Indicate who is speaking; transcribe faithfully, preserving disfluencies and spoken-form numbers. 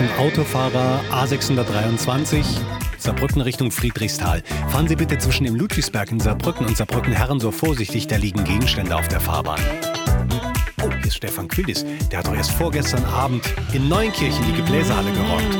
Speaker 1: Achtung Autofahrer, A sechshundertdreiundzwanzig, Saarbrücken Richtung Friedrichsthal. Fahren Sie bitte zwischen dem Ludwigsberg in Saarbrücken und Saarbrücken-Herrensohr vorsichtig, da liegen Gegenstände auf der Fahrbahn. Oh, hier ist Stefan Quillis. Der hat doch erst vorgestern Abend in Neunkirchen die Gebläsehalle geräumt.